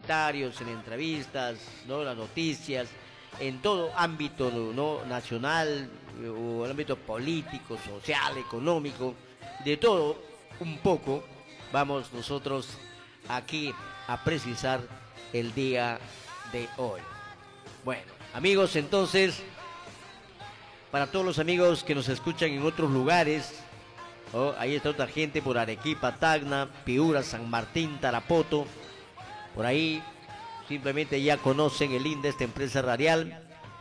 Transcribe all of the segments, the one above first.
comentarios, en entrevistas, ¿no? Las noticias, en todo ámbito, ¿no? Nacional o el ámbito político, social, económico, de todo un poco vamos nosotros aquí a precisar el día de hoy. Bueno, amigos, entonces, para todos los amigos que nos escuchan en otros lugares, oh, ahí está otra gente por Arequipa, Tacna, Piura, San Martín, Tarapoto, por ahí simplemente ya conocen el link de esta empresa radial,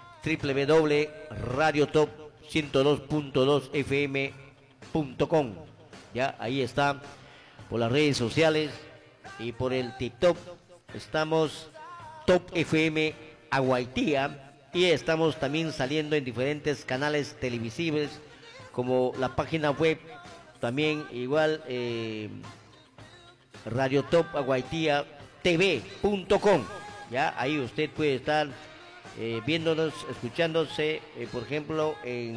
www.radiotop102.2fm.com. Ya, ahí está, por las redes sociales y por el TikTok. Estamos Top FM Aguaitía y estamos también saliendo en diferentes canales televisivos como la página web, también igual Radio Top Aguaitía TV.com. Ya, ahí usted puede estar viéndonos, escuchándose, por ejemplo,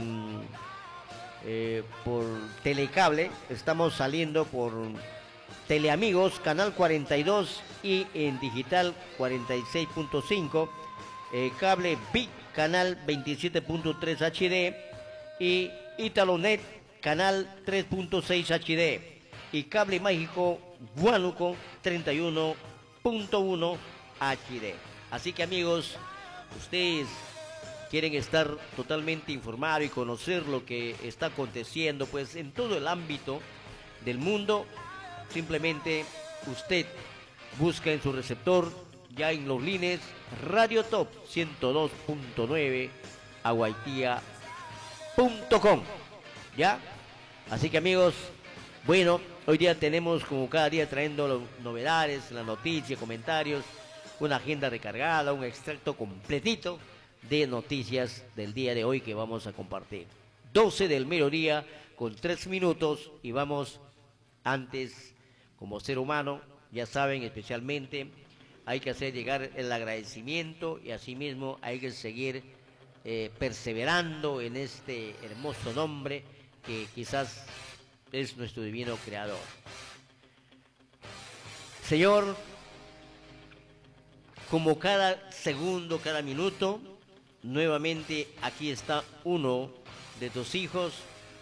por Telecable. Estamos saliendo por Teleamigos, canal 42 y en digital 46.5, cable BIC, canal 27.3 HD y Italonet, canal 3.6 HD y cable mágico Huánuco 31.1 HD. Así que amigos, ustedes quieren estar totalmente informados y conocer lo que está aconteciendo pues en todo el ámbito del mundo, simplemente usted busca en su receptor, ya en los lines, Radio Top 102.9 aguaitía.com. ¿Ya? Así que amigos, bueno, hoy día tenemos como cada día trayendo novedades, las noticias, comentarios, una agenda recargada, un extracto completito de noticias del día de hoy que vamos a compartir. 12 del mediodía con 3 minutos y vamos antes, como ser humano, ya saben, especialmente hay que hacer llegar el agradecimiento y asimismo hay que seguir perseverando en este hermoso nombre que quizás es nuestro divino creador. Señor, como cada segundo, cada minuto, nuevamente aquí está uno de tus hijos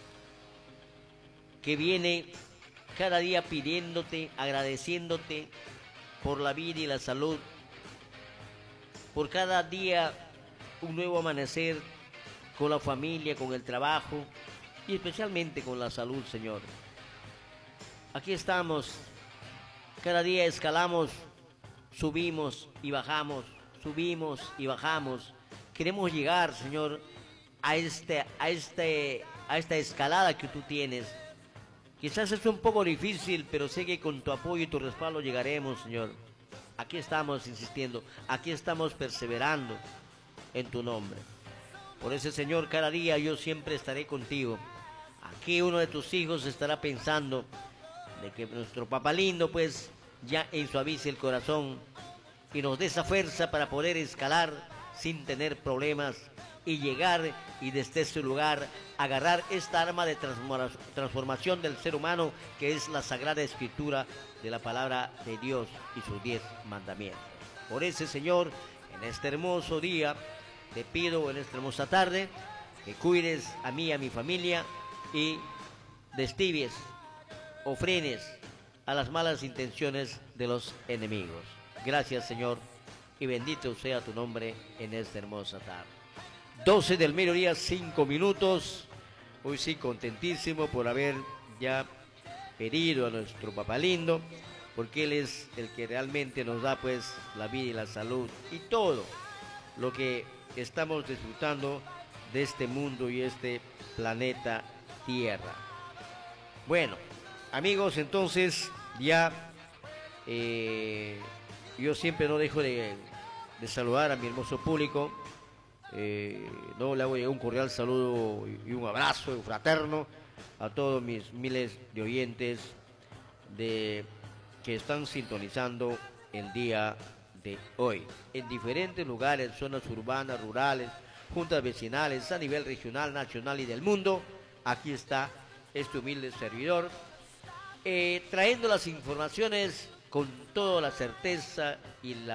que viene cada día pidiéndote, agradeciéndote por la vida y la salud, por cada día un nuevo amanecer con la familia, con el trabajo y especialmente con la salud, Señor. Aquí estamos, cada día escalamos, subimos y bajamos, subimos y bajamos. Queremos llegar, Señor, a esta escalada que tú tienes. Quizás es un poco difícil, pero sé que con tu apoyo y tu respaldo llegaremos, Señor. Aquí estamos insistiendo, aquí estamos perseverando en tu nombre. Por eso, Señor, cada día yo siempre estaré contigo. Aquí uno de tus hijos estará pensando de que nuestro papá lindo, pues, ya ensuavice el corazón y nos dé esa fuerza para poder escalar sin tener problemas y llegar y desde ese lugar agarrar esta arma de transformación del ser humano que es la Sagrada Escritura de la palabra de Dios y sus 10 mandamientos. Por ese, Señor, en este hermoso día te pido, en esta hermosa tarde, que cuides a mí y a mi familia y destibies o frenes a las malas intenciones de los enemigos. Gracias, Señor, y bendito sea tu nombre en esta hermosa tarde. 12 del mediodía, 5 minutos. Hoy sí, contentísimo por haber ya pedido a nuestro papá lindo, porque él es el que realmente nos da pues la vida y la salud y todo lo que estamos disfrutando de este mundo y este planeta Tierra. Bueno, amigos, entonces ya yo siempre no dejo de saludar a mi hermoso público. No le hago llegar un cordial saludo y un abrazo fraterno a todos mis miles de oyentes que están sintonizando el día de hoy en diferentes lugares, zonas urbanas, rurales, juntas vecinales a nivel regional, nacional y del mundo. Aquí está este humilde servidor trayendo las informaciones con toda la certeza y la